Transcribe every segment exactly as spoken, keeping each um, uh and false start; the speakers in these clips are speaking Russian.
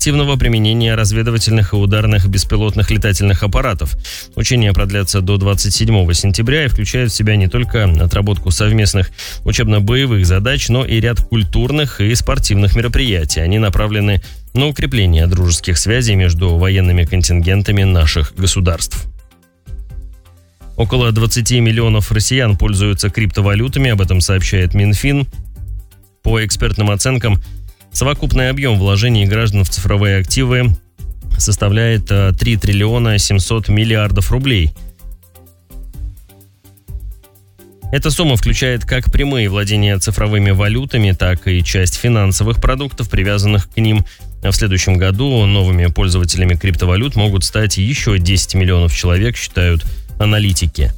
активного применения разведывательных и ударных беспилотных летательных аппаратов. Учения продлятся до двадцать седьмого сентября и включают в себя не только отработку совместных учебно-боевых задач, но и ряд культурных и спортивных мероприятий. Они направлены на укрепление дружеских связей между военными контингентами наших государств. Около двадцать миллионов россиян пользуются криптовалютами, об этом сообщает Минфин. По экспертным оценкам, совокупный объем вложений граждан в цифровые активы составляет три триллиона семьсот миллиардов рублей. Эта сумма включает как прямые владения цифровыми валютами, так и часть финансовых продуктов, привязанных к ним. В следующем году новыми пользователями криптовалют могут стать еще десять миллионов человек, считают аналитики.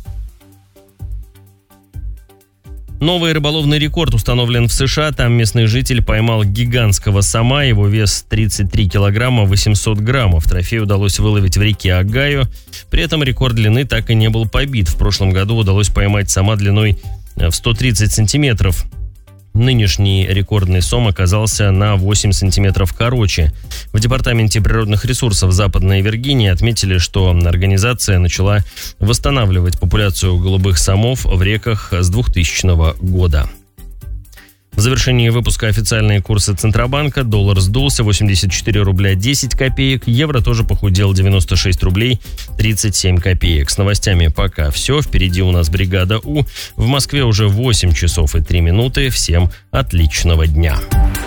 Новый рыболовный рекорд установлен в США. Там местный житель поймал гигантского сома. Его вес тридцать три килограмма восемьсот граммов. Трофей удалось выловить в реке Огайо. При этом рекорд длины так и не был побит. В прошлом году удалось поймать сома длиной в сто тридцать сантиметров. Нынешний рекордный сом оказался на восемь сантиметров короче. В Департаменте природных ресурсов Западной Виргинии отметили, что организация начала восстанавливать популяцию голубых сомов в реках с двухтысячного года. В завершении выпуска официальные курсы Центробанка. Доллар сдулся восемьдесят четыре рубля десять копеек. Евро тоже похудел девяносто шесть рублей тридцать семь копеек. С новостями пока все. Впереди у нас бригада У. В Москве уже восемь часов и три минуты. Всем отличного дня.